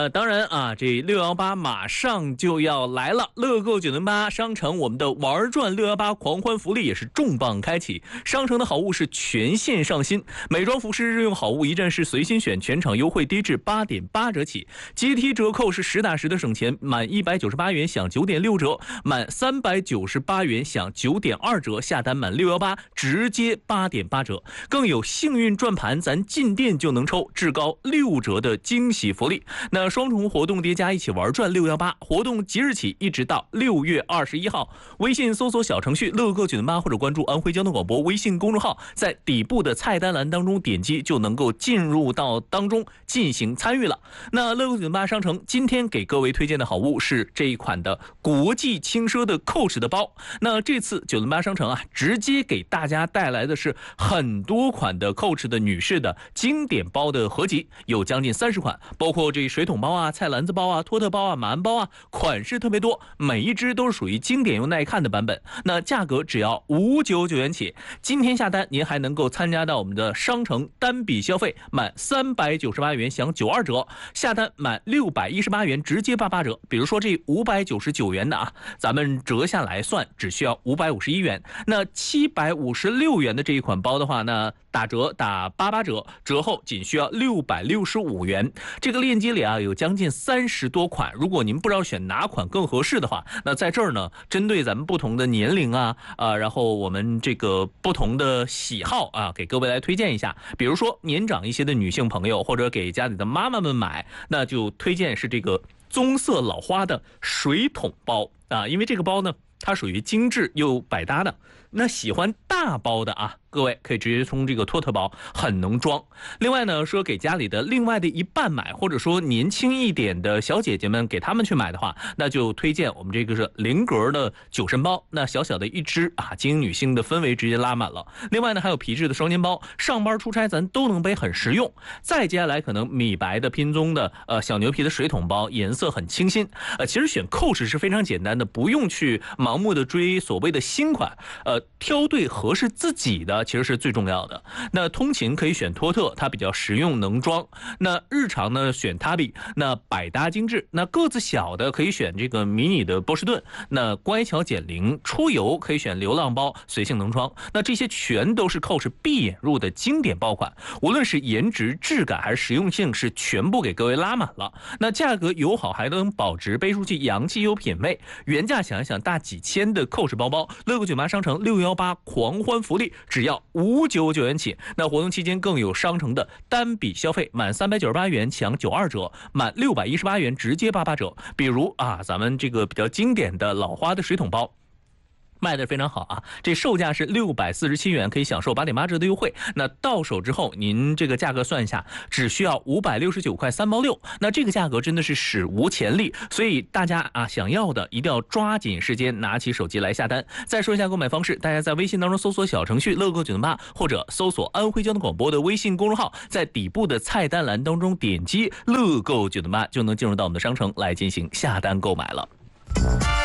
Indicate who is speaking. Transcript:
Speaker 1: 当然啊，这618马上就要来了，乐购908商城我们的玩转618狂欢福利也是重磅开启，商城的好物是全线上新，美妆服饰日用好物一站式随心选，全场优惠低至8.8折起，阶梯折扣是实打实的省钱，满198元享9.6折，满398元享9.2折，下单满618直接8.8折，更有幸运转盘，咱进店就能抽，至高6折的惊喜福利。那双重活动叠加，一起玩转618，活动即日起一直到6月21号。微信搜索小程序乐购908，或者关注安徽交通广播微信公众号，在底部的菜单栏当中点击就能够进入到当中进行参与了。那乐购908商城今天给各位推荐的好物是这一款的国际轻奢的 Coach 的包。那这次908商城啊，直接给大家带来的是很多款的 Coach 的女士的经典包的合集，有将近30款，包括这水桶包啊、菜篮子包啊、托特包啊、马鞍包啊，款式特别多，每一只都是属于经典又耐看的版本。那价格只要599元起，今天下单您还能够参加到我们的商城单笔消费满398元享92折，下单满618元直接88折。比如说这599元的啊，咱们折下来算只需要551元。那756元的这一款包的话呢，打折打88折，折后仅需要665元。这个链接里啊有将近30多款，如果您不知道选哪款更合适的话，那在这儿呢，针对咱们不同的年龄然后我们这个不同的喜好啊，给各位来推荐一下。比如说年长一些的女性朋友，或者给家里的妈妈们买，那就推荐是这个棕色老花的水桶包啊，因为这个包呢，它属于精致又百搭的。那喜欢大包的啊，各位可以直接冲这个托特包，很能装。另外呢，说给家里的另外的一半买，或者说年轻一点的小姐姐们给他们去买的话，那就推荐我们这个是菱格的酒神包，那小小的一只啊，精英女性的氛围直接拉满了。另外呢，还有皮质的双肩包，上班出差咱都能背，很实用。再接下来可能米白的拼棕的小牛皮的水桶包，颜色很清新。其实选 Coach 是非常简单的，不用去盲目的追所谓的新款，挑对合适自己的其实是最重要的。那通勤可以选托特，它比较实用能装。那日常呢选 Tabi， 那百搭精致。那个子小的可以选这个迷你的波士顿。那乖巧减龄，出游可以选流浪包，随性能装。那这些全都是 Coach 闭眼入的经典包款，无论是颜值、质感还是实用性，是全部给各位拉满了。那价格友好还能保值，背出去洋气有品味。原价想一想大几千的 Coach 包包，乐购908商城618狂欢福利只要599元起。那活动期间更有商城的单笔消费满398元享92折，满618元直接88折。比如啊，咱们这个比较经典的老花的水桶包，卖的非常好啊，这售价是647元，可以享受8.8折的优惠。那到手之后，您这个价格算一下，只需要569块3毛6。那这个价格真的是史无前例，所以大家啊想要的一定要抓紧时间拿起手机来下单。再说一下购买方式，大家在微信当中搜索小程序乐购908，或者搜索安徽交通广播的微信公众号，在底部的菜单栏当中点击乐购908，就能进入到我们的商城来进行下单购买了。